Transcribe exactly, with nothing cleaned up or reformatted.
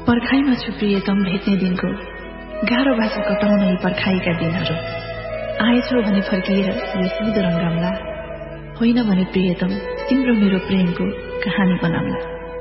पर्खाइमा छु प्रियतम भेट्ने दिनको, गाह्रो भाषा कटाउन यी पर्खाइका दिनहरू। आएछौ भने फर्किएर यो सिधो रङ्गमला, होइन भने प्रियतम तिम्रो मेरो प्रेमको कहानी बनाउला।